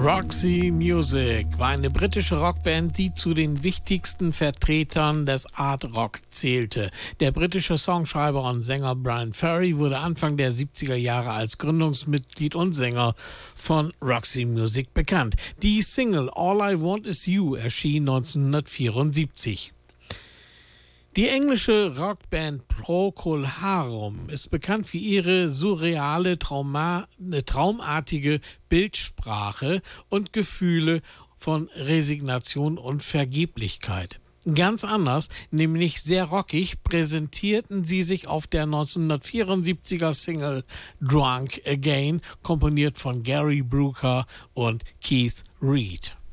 Roxy Music war eine britische Rockband, die zu den wichtigsten Vertretern des Art Rock zählte. Der britische Songschreiber und Sänger Bryan Ferry wurde Anfang der 70er Jahre als Gründungsmitglied und Sänger von Roxy Music bekannt. Die Single All I Want Is You erschien 1974. Die englische Rockband Procol Harum ist bekannt für ihre surreale, traumartige Bildsprache und Gefühle von Resignation und Vergeblichkeit. Ganz anders, nämlich sehr rockig, präsentierten sie sich auf der 1974er Single Drunk Again, komponiert von Gary Brooker und Keith Reid.